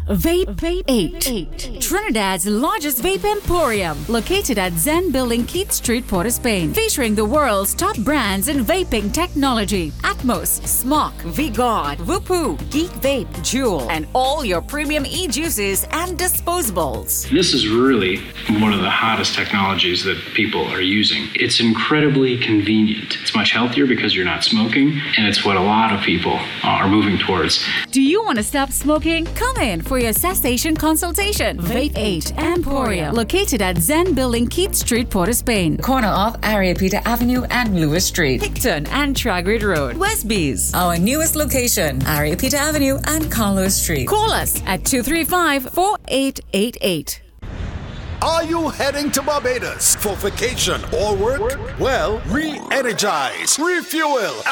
Vape 8. Trinidad's largest vape emporium, located at Zen Building, Keith Street, Port of Spain, featuring the world's top brands in vaping technology: Atmos, Smok, V-God, Whoopoo, Geek Vape, Juul, and all your premium e-juices and disposables. This is really one of the hottest technologies that people are using. It's incredibly convenient. It's much healthier because you're not smoking, and it's what a lot of people are moving towards. Do you want to stop smoking? Come in for your cessation consultation. Vape 8 Emporium, located at Zen Building, Keith Street, Port of Spain, corner of Ariapita Avenue and Lewis Street, Hickton and Tragrid Road, Westbees. Our newest location, Ariapita Avenue and Carlos Street. Call us at 235-4888. Are you heading to Barbados for vacation or work? Well, re-energize, refuel,